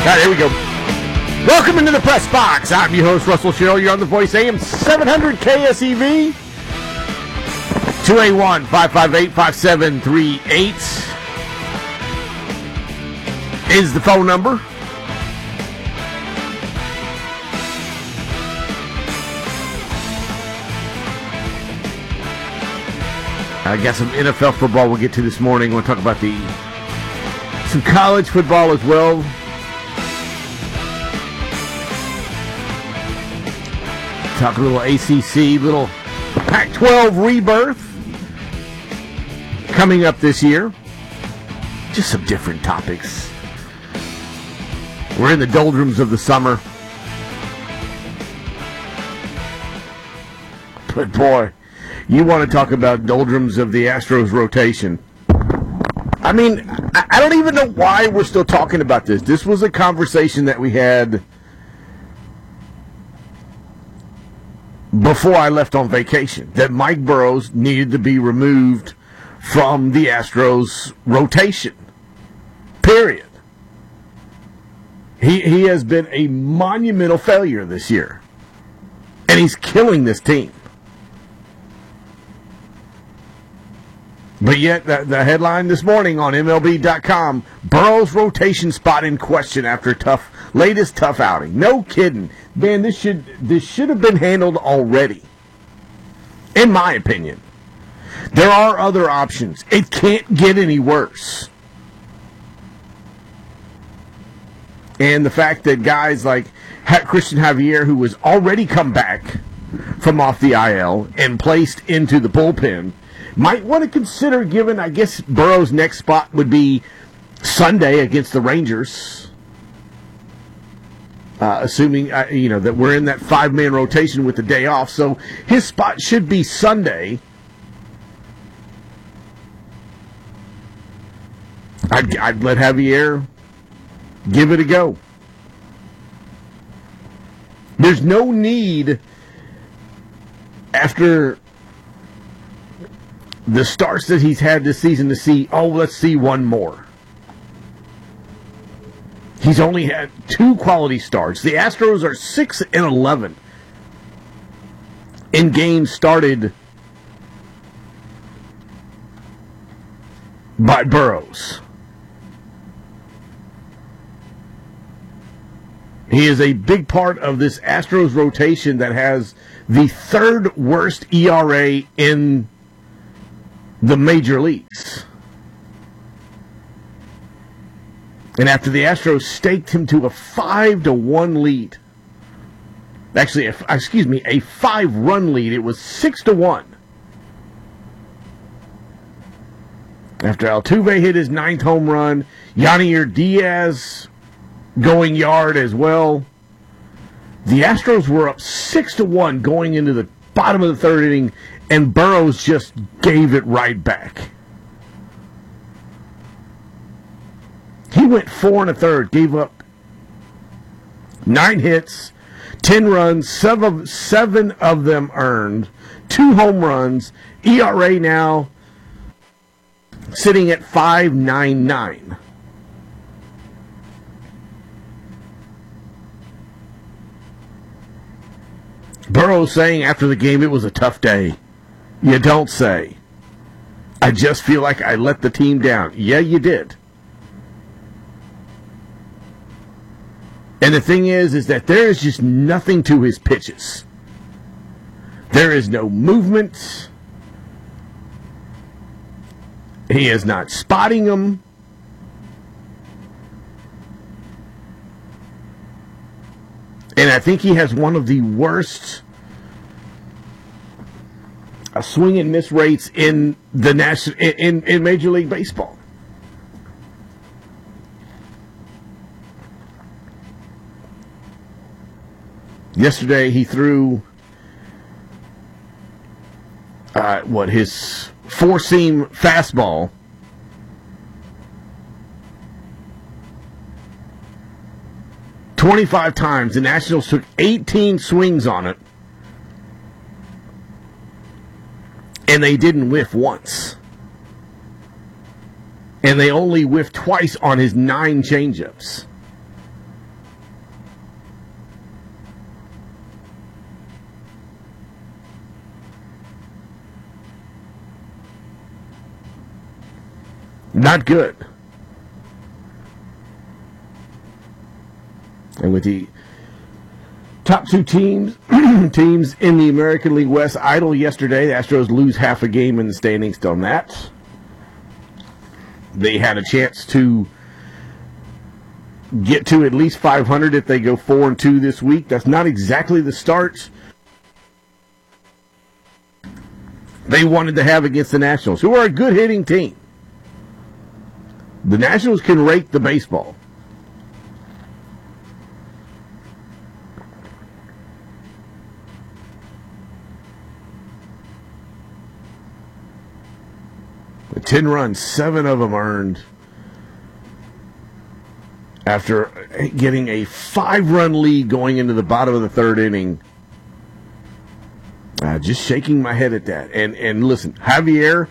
right, here we go. Welcome into the press box. I'm your host, Russell Sherrill. You're on the Voice AM 700 KSEV. 281-558-5738 is the phone number. I got some NFL football we'll get to this morning. We'll talk about some college football as well. Talk a little ACC, little Pac-12 rebirth coming up this year. Just some different topics. We're in the doldrums of the summer. But boy, you want to talk about doldrums of the Astros rotation. I mean, I don't even know why we're still talking about this. This was a conversation that we had before I left on vacation, that Mike Burrows needed to be removed from the Astros rotation. Period. He has been a monumental failure this year. And he's killing this team. But yet, the headline this morning on MLB.com, Burrow's rotation spot in question after latest tough outing. No kidding. Man, this should have been handled already, in my opinion. There are other options. It can't get any worse. And the fact that guys like Christian Javier, who was already come back from off the IL and placed into the bullpen, might want to consider giving, I guess, Burrow's next spot would be Sunday against the Rangers. Assuming, that we're in that five-man rotation with the day off. So his spot should be Sunday. I'd let Javier give it a go. There's no need after the starts that he's had this season to see, let's see one more. He's only had 2 quality starts. The Astros are 6-11 in games started by Burrows. He is a big part of this Astros rotation that has the 3rd worst ERA in the major leagues. And after the Astros staked him to a 5-1 lead, actually, a 5-run lead, it was 6-1. After Altuve hit his 9th home run, Yanier Diaz going yard as well. The Astros were up 6-1 going into the bottom of the 3rd inning, and Burrows just gave it right back. He went 4 1/3, gave up 9 hits, 10 runs, 7 of them earned, 2 home runs. ERA now sitting at 5.99. Burrow saying after the game it was a tough day. You don't say. I just feel like I let the team down. Yeah, you did. And the thing is that there is just nothing to his pitches. There is no movement. He is not spotting them. And I think he has one of the worst swing and miss rates in the in Major League Baseball. Yesterday he threw his four-seam fastball. "25 times. The Nationals took 18 swings on it, and they didn't whiff once. And they only whiffed twice on his 9 changeups. Not good. And with the top two teams in the American League West idle yesterday, the Astros lose half a game in the standings on that. They had a chance to get to at least 500 if they go 4-2 this week. That's not exactly the start they wanted to have against the Nationals, who are a good hitting team. The Nationals can rake the baseball. With 10 runs, 7 of them earned after getting a 5-run lead going into the bottom of the third inning. Just shaking my head at that. And listen, Javier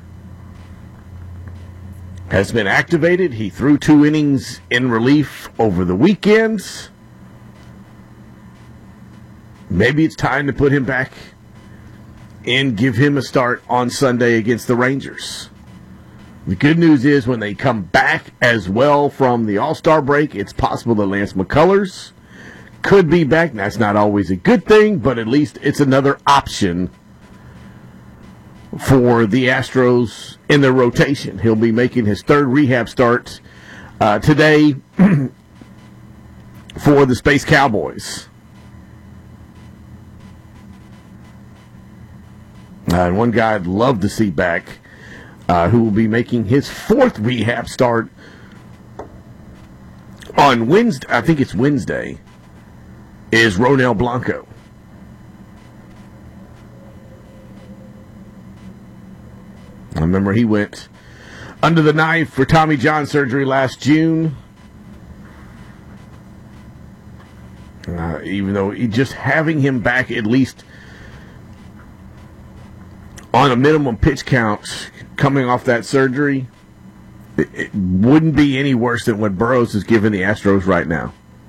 has been activated. He threw 2 innings in relief over the weekends. Maybe it's time to put him back and give him a start on Sunday against the Rangers. The good news is when they come back as well from the All-Star break, it's possible that Lance McCullers could be back. That's not always a good thing, but at least it's another option for the Astros in their rotation. He'll be making his 3rd rehab start today for the Space Cowboys. And one guy I'd love to see back, who will be making his 4th rehab start on Wednesday, I think it's Wednesday, is Ronel Blanco. I remember he went under the knife for Tommy John surgery last June. Even though just having him back at least on a minimum pitch count coming off that surgery, it wouldn't be any worse than what Burroughs is giving the Astros right now.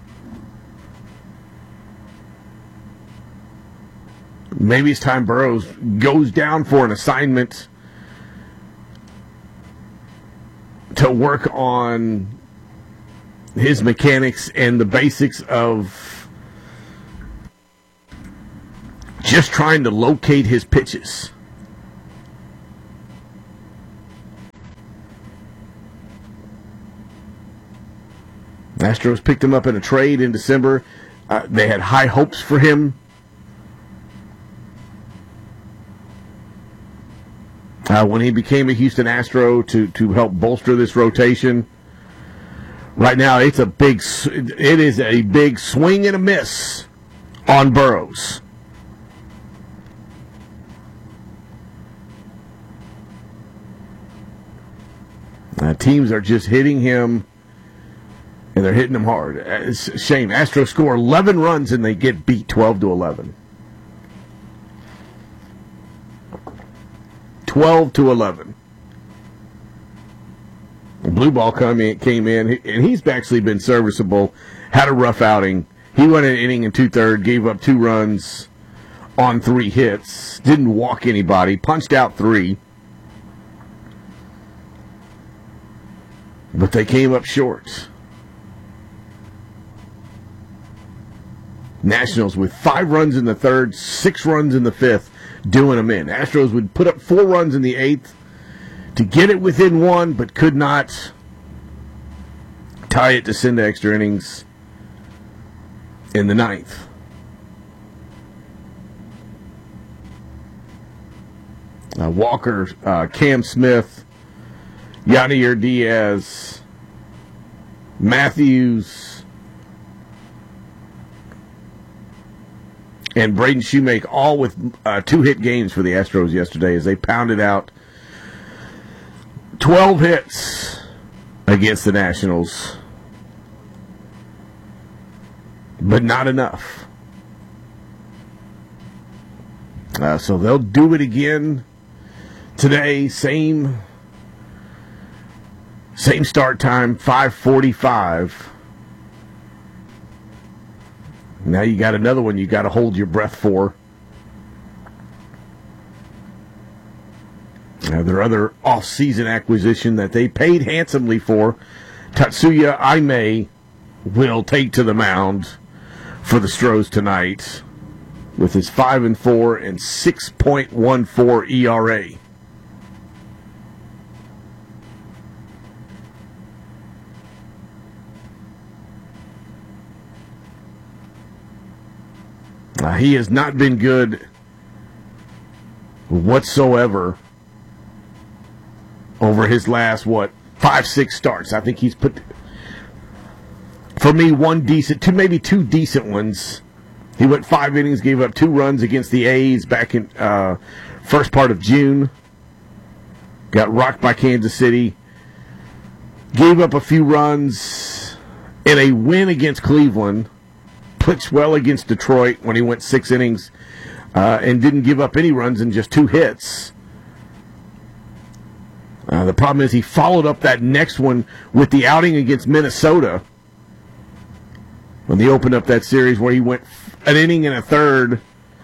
Maybe it's time Burroughs goes down for an assignment to work on his mechanics and the basics of just trying to locate his pitches. Astros picked him up in a trade in December. They had high hopes for him. When he became a Houston Astro to help bolster this rotation. Right now, it is a big swing and a miss on Burroughs. Teams are just hitting him, and they're hitting him hard. It's a shame. Astros score 11 runs, and they get beat 12-11. 12-11. Blue Ball came in, and he's actually been serviceable. Had a rough outing. He went an inning and 2/3, gave up 2 runs on 3 hits. Didn't walk anybody. Punched out 3. But they came up short. Nationals with 5 runs in the 3rd, 6 runs in the 5th, doing them in. Astros would put up 4 runs in the 8th to get it within 1, but could not tie it to send to extra innings in the 9th. Walker, Cam Smith, Yadier Diaz, Matthews, and Braden Shoemake, all with 2-hit games for the Astros yesterday as they pounded out 12 hits against the Nationals. But not enough. So they'll do it again today. Same start time, 5:45. Now you got another one you got to hold your breath for. Their other off-season acquisition that they paid handsomely for, Tatsuya Aimee, will take to the mound for the Stros tonight with his 5-4 and 6.14 ERA. He has not been good whatsoever over his last, 5-6 starts. I think he's put, for me, maybe two decent ones. He went 5 innings, gave up 2 runs against the A's back in first part of June. Got rocked by Kansas City. Gave up a few runs in a win against Cleveland. Pitched well against Detroit when he went 6 innings and didn't give up any runs and just 2 hits. The problem is he followed up that next one with the outing against Minnesota when they opened up that series where he went an inning and a third,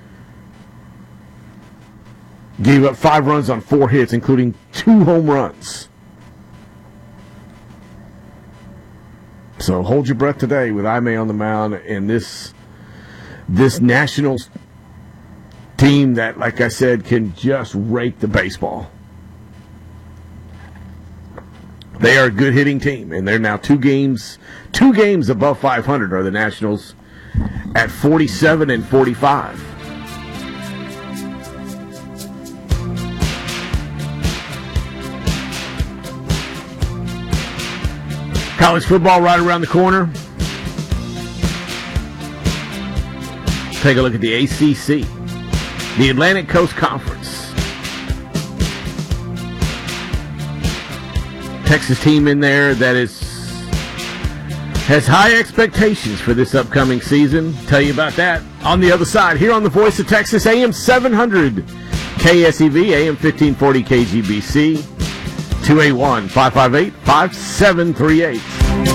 gave up 5 runs on 4 hits, including 2 home runs. So hold your breath today with Aimee on the mound and this Nationals team that, like I said, can just rake the baseball. They are a good hitting team, and they're now 2 games above 500 are the Nationals at 47 and 45. College football right around the corner. Take a look at the ACC, the Atlantic Coast Conference. Texas team in there that has high expectations for this upcoming season. Tell you about that on the other side here on the Voice of Texas, AM 700 KSEV, AM 1540 KGBC, 281-558-5738.